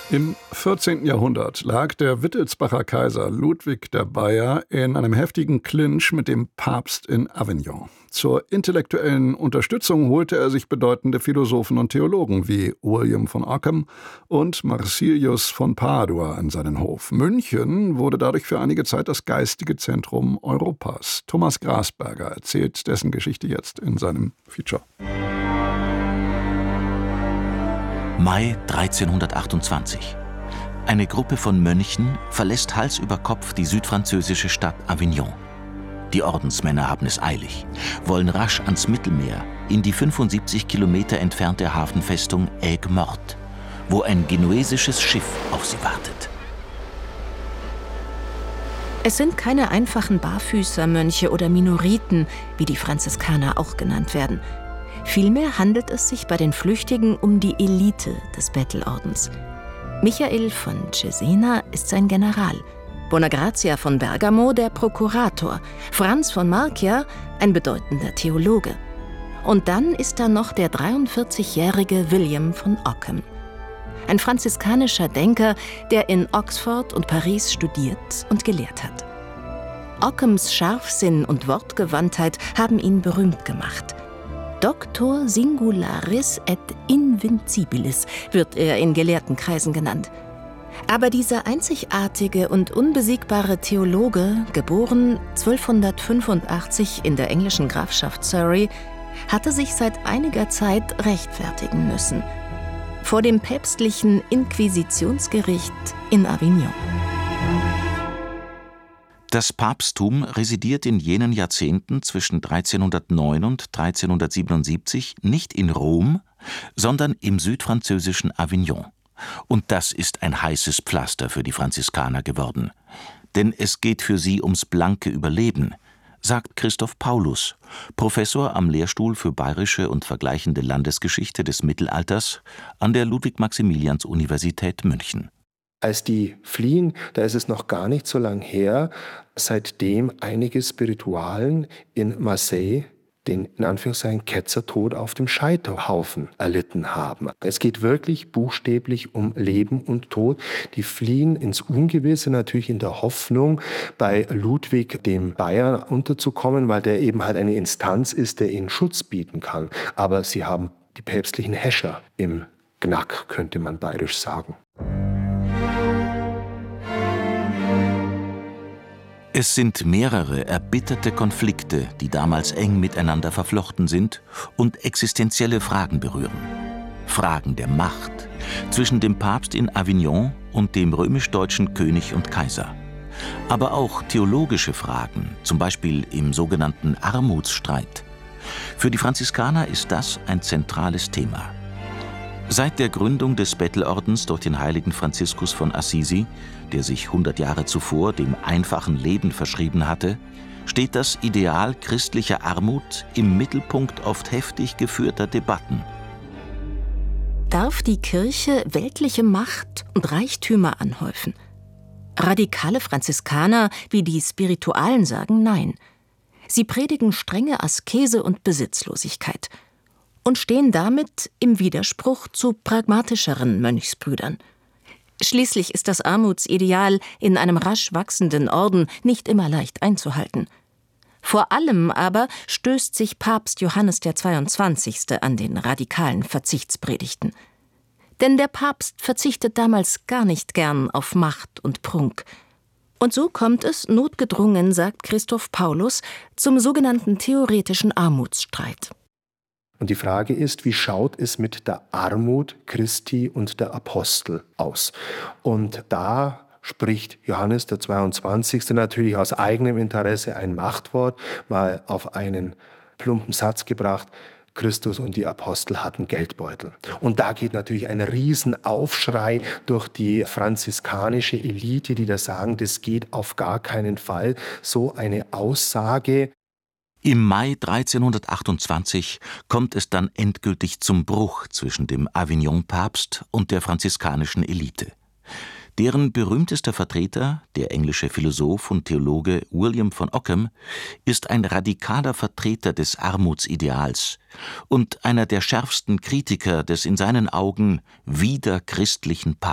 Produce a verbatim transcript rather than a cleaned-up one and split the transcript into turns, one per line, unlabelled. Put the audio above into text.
Im vierzehnten Jahrhundert lag der Wittelsbacher Kaiser Ludwig der Bayer in einem heftigen Clinch mit dem Papst in Avignon. Zur intellektuellen Unterstützung holte er sich bedeutende Philosophen und Theologen wie William von Ockham und Marsilius von Padua an seinen Hof. München wurde dadurch für einige Zeit das geistige Zentrum Europas. Thomas Grasberger erzählt dessen Geschichte jetzt in seinem Feature.
Mai dreizehnhundertachtundzwanzig. Eine Gruppe von Mönchen verlässt Hals über Kopf die südfranzösische Stadt Avignon. Die Ordensmänner haben es eilig, wollen rasch ans Mittelmeer, in die fünfundsiebzig Kilometer entfernte Hafenfestung Aigues-Mortes, wo ein genuesisches Schiff auf sie wartet.
Es sind keine einfachen Barfüßermönche oder Minoriten, wie die Franziskaner auch genannt werden. Vielmehr handelt es sich bei den Flüchtigen um die Elite des Bettelordens. Michael von Cesena ist sein General, Bonagrazia von Bergamo der Prokurator, Franz von Marcia ein bedeutender Theologe. Und dann ist da noch der dreiundvierzigjährige William von Ockham, ein franziskanischer Denker, der in Oxford und Paris studiert und gelehrt hat. Ockhams Scharfsinn und Wortgewandtheit haben ihn berühmt gemacht. Doctor singularis et invincibilis wird er in Gelehrtenkreisen genannt. Aber dieser einzigartige und unbesiegbare Theologe, geboren zwölfhundertfünfundachtzig in der englischen Grafschaft Surrey, hatte sich seit einiger Zeit rechtfertigen müssen. Vor dem päpstlichen Inquisitionsgericht in Avignon.
Das Papsttum residiert in jenen Jahrzehnten zwischen dreizehnhundertneun und dreizehnhundertsiebenundsiebzig nicht in Rom, sondern im südfranzösischen Avignon. Und das ist ein heißes Pflaster für die Franziskaner geworden. Denn es geht für sie ums blanke Überleben, sagt Christoph Paulus, Professor am Lehrstuhl für bayerische und vergleichende Landesgeschichte des Mittelalters an der Ludwig-Maximilians-Universität München.
Als die fliehen, da ist es noch gar nicht so lang her, seitdem einige Spiritualen in Marseille den in Anführungszeichen Ketzertod auf dem Scheiterhaufen erlitten haben. Es geht wirklich buchstäblich um Leben und Tod. Die fliehen ins Ungewisse, natürlich in der Hoffnung, bei Ludwig dem Bayer unterzukommen, weil der eben halt eine Instanz ist, der ihnen Schutz bieten kann. Aber sie haben die päpstlichen Häscher im Knack, könnte man bayerisch sagen.
Es sind mehrere erbitterte Konflikte, die damals eng miteinander verflochten sind und existenzielle Fragen berühren. Fragen der Macht zwischen dem Papst in Avignon und dem römisch-deutschen König und Kaiser. Aber auch theologische Fragen, zum Beispiel im sogenannten Armutsstreit. Für die Franziskaner ist das ein zentrales Thema. Seit der Gründung des Bettelordens durch den heiligen Franziskus von Assisi, der sich hundert Jahre zuvor dem einfachen Leben verschrieben hatte, steht das Ideal christlicher Armut im Mittelpunkt oft heftig geführter Debatten.
Darf die Kirche weltliche Macht und Reichtümer anhäufen? Radikale Franziskaner, wie die Spiritualen sagen, nein. Sie predigen strenge Askese und Besitzlosigkeit und stehen damit im Widerspruch zu pragmatischeren Mönchsbrüdern. Schließlich ist das Armutsideal in einem rasch wachsenden Orden nicht immer leicht einzuhalten. Vor allem aber stößt sich Papst Johannes der Zweiundzwanzigste an den radikalen Verzichtspredigten. Denn der Papst verzichtet damals gar nicht gern auf Macht und Prunk. Und so kommt es, notgedrungen, sagt Christoph Paulus, zum sogenannten theoretischen Armutsstreit.
Und die Frage ist, wie schaut es mit der Armut Christi und der Apostel aus? Und da spricht Johannes der Zweiundzwanzigste natürlich aus eigenem Interesse ein Machtwort, mal auf einen plumpen Satz gebracht: Christus und die Apostel hatten Geldbeutel. Und da geht natürlich ein Riesenaufschrei durch die franziskanische Elite, die da sagen, das geht auf gar keinen Fall. So eine Aussage.
Im Mai dreizehnhundertachtundzwanzig kommt es dann endgültig zum Bruch zwischen dem Avignon-Papst und der franziskanischen Elite. Deren berühmtester Vertreter, der englische Philosoph und Theologe William von Ockham, ist ein radikaler Vertreter des Armutsideals und einer der schärfsten Kritiker des in seinen Augen widerchristlichen Papsttums.